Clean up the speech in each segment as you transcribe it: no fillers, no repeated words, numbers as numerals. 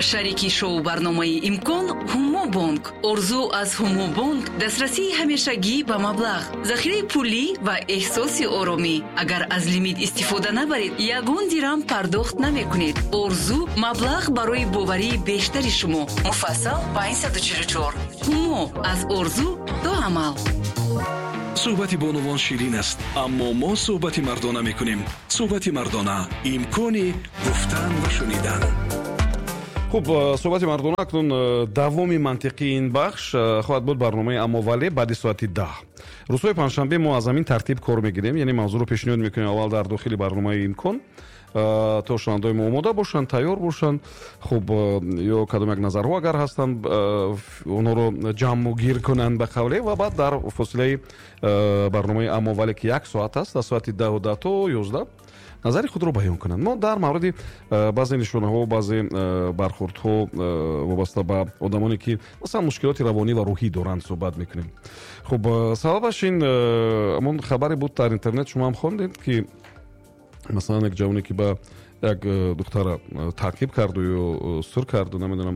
шарики шоу барномаи имкон ҳумо бонк. орзу аз ҳумо бонк дастрасии ҳамешагӣ ба маблағ, захираи пулӣ ва эҳсоси оромӣ. агар аз лимит истифода набаред, ягон дирам пардохт намекунед. орзу маблағ барои боварии бештари шумо. муфассал ба 144. ҳумо аз орзу то амал. суҳбати бонувон ширин аст, аммо мо суҳбати мардона мекунем. суҳбати мардона, имкони гуфтан ва шунидан. хуб, суҳбати мардона акнун давоми мантиқии ин бахш хоҳад буд. барномаи амовале баъди соати 10 рӯзҳои панҷшанбе мо аз ҳамин тартиб кор мегирем, яъне мавзӯъро пешниҳод мекунем аввал дар дохили барномаи имкон то шунавандаои мо омода бошанд, тайёр бошанд. хуб, ё кадом як назарҳо агар ҳастанд онҳоро ҷамъу гир кунанд ба қавле, ва баъд дар фосилаи барномаи амовале ки 1 соат аст, аз соати 10 то 11 назари худро баён кунанд. мо дар мавриди баъзе нишонаҳо, баъзе бархӯрдҳо вобаста ба одамоне ки масалан мушкилоти равонӣ ва рӯҳӣ доранд суҳбат мекунем. хуб, сабабаш ин амон хабаре буд дар интернет, шумо ҳам хондед ки масалан як ҷавоне ки ба як духтара таъқиб карду ё сур карду, намедонам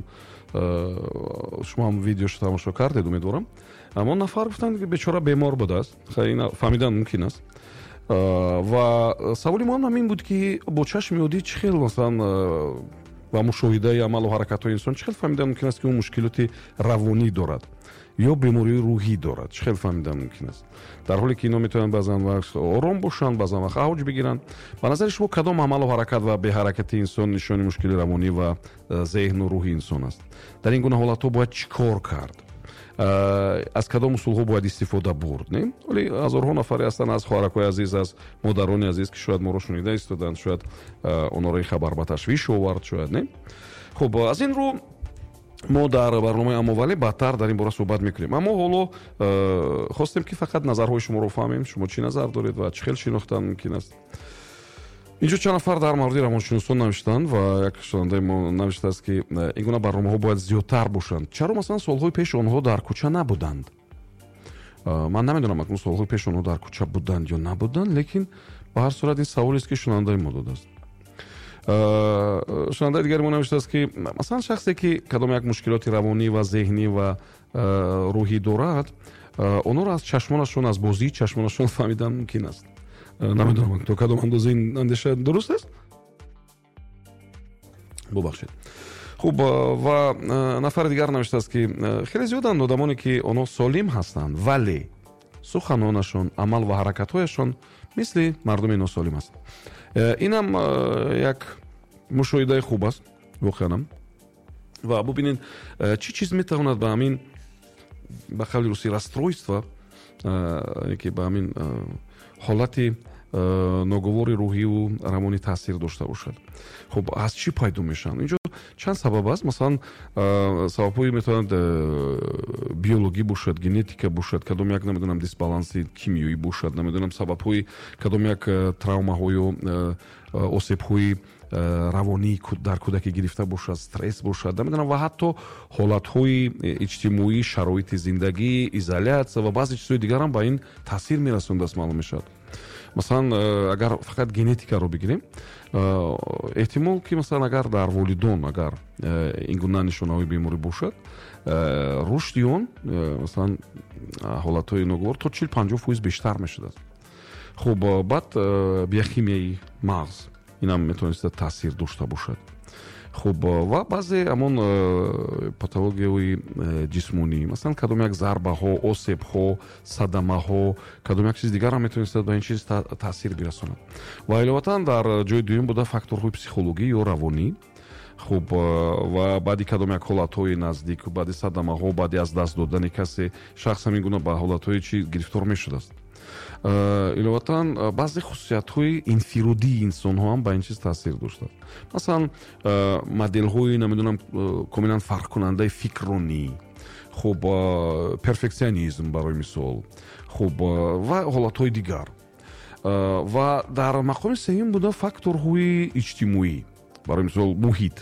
шумо ҳам видеошо тамошо кардед, умедворам. аммо нафар гуфтанд ки бечора бемор будааст, фаҳмидан мумкин аст. ва саволи мо ҳам ҳамин буд ки бо чашми оддӣ чӣ хел масалан ба мушоҳидаи амалу ҳаракатҳои инсон чӣ хел фаҳмидан мумкин аст ки он мушкилоти равонӣ дорад ё бемории рӯҳӣ дорад, чӣ хел фаҳмидан мумкин аст, дар ҳоле ки ино метавонанд баъзан вақт ором бошанд, баъзан вақт авҷ бигиранд. ба назари шумо кадом амалу ҳаракат ва беҳаракати инсон нишони мушкили равонӣ ва зеҳну рӯҳи инсон аст? дар ин гуна ҳолатҳо бояд чӣ кор кард? аз кадом усулҳо бояд истифода бурд? не ҳоли ҳазорҳо нафаре ҳастанд, аз хоҳаракҳои азиз, аз модарони азиз ки шояд моро шунида истоданд, шояд онҳоро ин хабар ба ташвиш овард, шояд не. хуб, аз ин рӯ мо дар барномаи амовале баъдтар дар ин бора суҳбат мекунем. аммо ҳоло хостем ки фақат назарҳои шуморо фаҳмем. шумо чӣ назар доред ва чӣ хел шинохтан мумкин аст? инҷо чанд нафар дар мавриди равоншиносон навиштанд ва як шунавандаи мо навиштааст ки ин гуна барномаҳо бояд зиёдтар бошанд. чаро масалан солҳои пеш онҳо дар кӯча набуданд? ман намедонам акнун солҳои пеш онҳо дар кӯча буданд ё набуданд, лекин ба ҳар сурат ин саволест ки шунавандаи мо додааст. шунавандаи дигари мо навиштааст ки масалан шахсе ки кадом як мушкилоти равонӣ ва зеҳнӣ ва рӯҳӣ дорад, онҳоро аз чашмонашон, аз бозии чашмонашон фаҳмидан мумкин аст. намедонам то кадом андоза ин андеша дуруст аст. бубахшед. хуб, ва нафари дигар навиштааст ки хеле зиёданд одамоне ки онҳо солим ҳастанд, вале суханонашон, амал ва ҳаракатҳояшон мисли мардуми носолим аст. инам як мушоҳидаи хуб аст воқеан. ва бубинед чӣ чиз метавонад ба ҳамин ба қавли русӣ расстройства, ки ба ҳамин ҳолати ноговори рӯҳиву равонӣ таъсир дошта бошад. хуб, аз чӣ пайдо мешаванд? инҷо чанд сабаб аст. масалан сабабҳои метавонад биологӣ бошад, генетика бошад, кадом як намедонам дисбаланси кимиёӣ бошад, намедонам сабабҳои кадом як травмаҳо ё осебҳои равонӣ дар кӯдаки гирифта бошад, стресс бошад, намедонам, ва ҳатто ҳолатҳои иҷтимоӣ, шароити зиндагӣ, изолятсия ва баъзе чизҳои дигар ҳам ба ин таъсир мерасондаст маълум мешавад. масалан агар фақат генетикаро бигирем, эҳтимол ки масалан агар дар волидон агар ин гуна нишонаҳои беморӣ бошад, рушди он масалан ҳолатҳои ноговор то 40-50% бештар мешудааст. хуб, баъд биохимияи мағз инам метавониста таъсир дошта бошад. хуб, ва баъзе ҳамон патологияҳои ҷисмонӣ, масалан кадом як зарбаҳо, осебҳо, садамаҳо, кадом як чиз дигар ҳам метавонистад ба ин чиз таъсир бирасонад. ва иловатан дар ҷои дуюм буда факторҳои психологӣ ё равонӣ. хуб, ва баъди кадом як ҳолатҳои наздик, баъди садамаҳо, баъди аз даст додани касе, шахс ҳамин гуна ба ҳолатҳои чӣ гирифтор мешудааст. иловатан баъзе хусусиятҳои инфиродии инсонҳо ҳам ба ин чиз таъсир доштанд. масалан моделҳои намедонам комилан фарқкунандаи фикрронӣ, хуб, перфексионизм барои мисол, хуб, ва ҳолатҳои дигар. ва дар мақоми сеюм буда факторҳои иҷтимоӣ, барои мисол муҳит,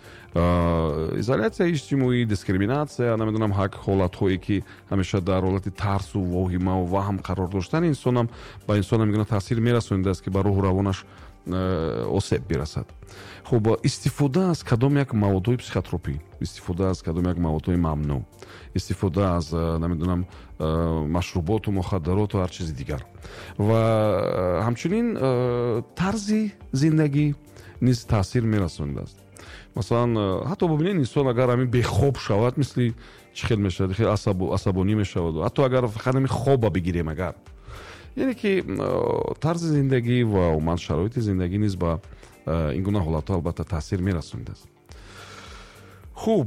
изолятсияи иҷтимоӣ, дискриминатсия, намедонам ҳак ҳолатҳое ки ҳамеша дар ҳолати тарсу воҳимаву ваҳм қарор доштани инсон ҳам ба инсон ҳамин гуна таъсир мерасонидааст ки ба рӯҳу равонаш осеб бирасад. хуб истифода аз кадом як маводҳои психотропӣ, истифода аз кадом як маводҳои мамнӯъ, истифода аз намедонам машруботу мухаддароту ҳар чизи дигар ва ҳамчунин тарзи зиндагӣ низ таъсир мерасонидааст. масалан ҳатто бубинед инсон агар ҳамин бехоб шавад мисли чӣ хел мешавад, хел асабонӣ мешавад, ҳатто агар фақат ҳамин хоба бигирем, агар яъне ки тарзи зиндагӣ ва умуман шароити зиндагӣ низ ба ин гуна ҳолатҳо албатта таъсир мерасонидааст. хуб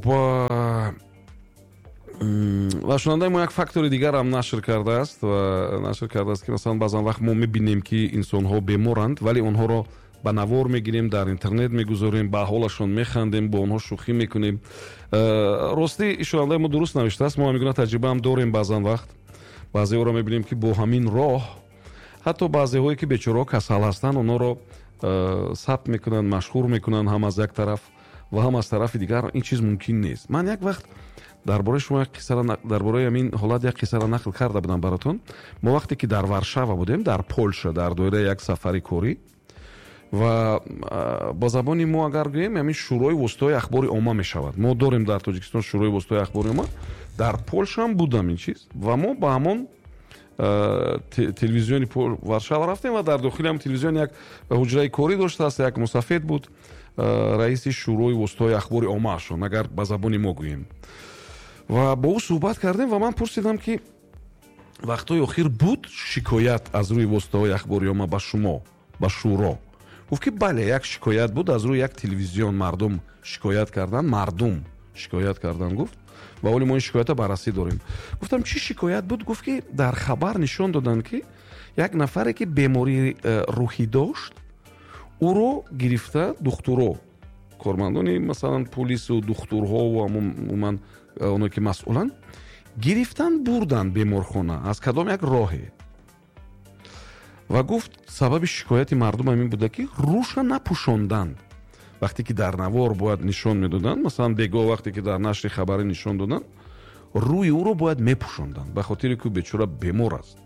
ва шунавандаи мо як фактори дигар ҳам нашр кардааст ки масалан баъзан вақт мо мебинем ки инсонҳо беморанд, вале онҳоро ба навор мегирем, дар интернет мегузорем, ба ҳолашон механдем, бо онҳо шӯхӣ мекунем. ростӣ шунавандаи мо дуруст навиштааст. мо ҳамин гуна таҷриба ҳам дорем. баъзан вақт баъзеҳоро мебинем ки бо ҳамин роҳ ҳатто баъзеҳое ки бечораҳо касал ҳастанд, онҳоро сабт мекунанд, машҳур мекунанд, ҳам аз як тараф ва ҳам аз тарафи дигар. ин чиз мумкин нест. ман як вақт дарбораи шумо дарбораи ҳамин ҳолат як қиссаро нақл карда будам баротон. мо вақте ки дар Варшава будем, дар Полша, дар доираи як сафари корӣ ва бо забони мо агар гӯем, ҳамин шӯрои воситаҳои ахбори омма мешавад. мо дорем дар Тоҷикистон шӯрои воситаҳои ахбори омма. дар Полша ҳам будам ин чиз ва мо ба ҳамон телевизиони Варшава рафтем ва дар дохили ҳам телевизион як ҳуҷраи корӣ доштааст. як мусафед буд, раиси шӯрои воситаҳои ахбори оммаашон, агар ба забони мо гӯем. ва бо ӯ суҳбат кардем ва ман пурсидам ки вақтҳои охир буд шикоят аз рӯи воситаҳои ахбори омма ба шумо, ба шӯро? гуфт ки бале, як шикоят буд аз рӯи як телевизион. мардум шикоят кардан гуфт, ва оли мо ин шикоята баррасӣ дорем. гуфтам чӣ шикоят буд? гуфт ки дар хабар нишон доданд ки як нафаре ки бемории рӯҳӣ дошт, ӯро гирифта духтуро, кормандони масалан полису духтурҳо ва умуман оное ки масъуланд, гирифтан бурдан беморхона аз кадом як роҳе. ва гуфт сабаби шикояти мардум ҳамин буда ки рӯша напӯшонданд. вақте ки дар навор бояд нишон медоданд, масалан бегоҳ вақте ки дар нашри хабарӣ нишон доданд, рӯи ӯро бояд мепӯшонданд, ба хотире ки бечора бемор аст.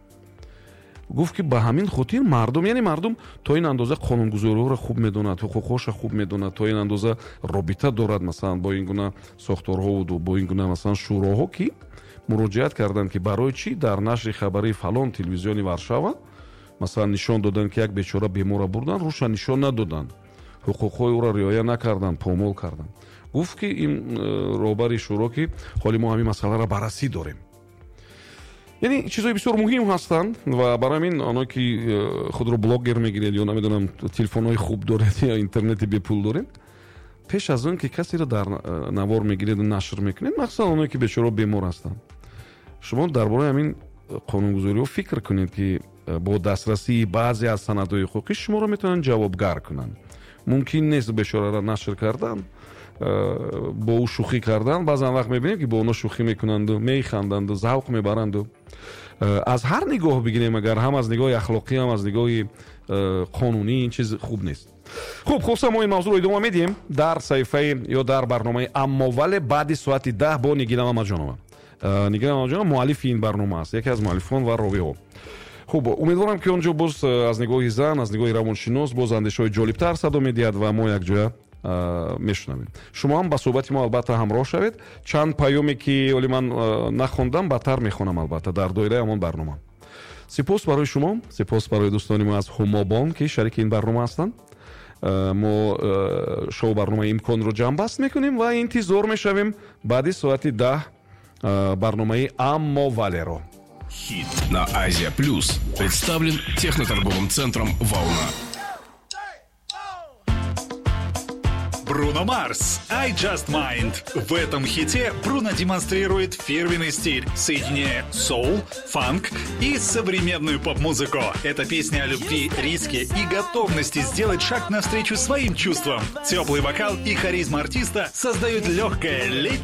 гуфт ки ба ҳамин хотир мардум, яъне мардум то ин андоза қонунгузориҳоро хуб медонад, ҳуқуқҳоша хуб медонад, то ин андоза робита дорад масалан бо ин гуна сохторҳо, бо ин гуна масалан шӯроҳо, ки муроҷиат карданд ки барои чӣ дар нашри хабарии фалон телевизиони Варшава масалан нишон доданд ки як бечора бемора бурданд, рӯша нишон надоданд, ҳуқуқҳои ӯро риоя накарданд, помол карданд. гуфт ки ин роҳбари шӯро ки ҳоли мо ҳамин масъаларо баррасӣ дорем. яъне чизҳои бисёр муҳим ҳастанд ва барои ҳамин онҳое ки худро блогер мегиред ё намедонам телефонҳои хуб доред ё интернети бепул доред, пеш аз он ки касеро дар навор мегиреду нашр мекунед, махсусан онҳое ки бечора бемор ҳастанд, шумо дар бораи ҳамин қонунгузориҳо фикр кунед ки бо дастрасии баъзе аз санадҳои ҳуқуқӣ шуморо метавонанд ҷавобгар кунанд. мумкин нест бечораро нашр кардан, бо ӯ шӯхӣ кардан. баъзан вақт мебинем ки бо онҳо шӯхӣ мекунанду механданду завқ мебаранду. аз ҳар нигоҳ бигирем, агар ҳам аз нигоҳи ахлоқӣ, ҳам аз нигоҳи қонунӣ, ин чиз хуб нест. хуб, хулоса мо ин мавзӯъро идома медиҳем дар саҳифаи ё дар барномаи аммо вале баъди соати 10 бо Нигина Мамаҷонова. Нигина Мамаҷонова муаллифи ин барнома аст, яке аз муаллифон ва ровиҳо. хуб, умедворам ки он ҷо боз аз нигоҳи зан, аз нигоҳи равоншинос боз андешҳои ҷолибтар садо медиҳад ва мо якҷоя мешунавем. шумо ҳам ба суҳбати мо албатта ҳамроҳ шавед. чанд паёме ки оли ман нахондам баъдтар мехонам албатта дар доираи ҳамон барнома. сипос барои шумо, сипос барои дӯстони мо аз ҳумобон ки шарики ин барнома ҳастанд. мо шоу барномаи имконро ҷамъбаст мекунем ва интизор мешавем баъди соати 10 барномаи аммо валеро. Хит на Азия Плюс представлен техноторговым центром «Волна». Бруно Марс, I Just Mind. В этом хите Бруно демонстрирует фирменный стиль, соединяя соул, фанк и современную поп-музыку. Это песня о любви, риске и готовности сделать шаг навстречу своим чувствам. Теплый вокал и харизма артиста создают легкое летнее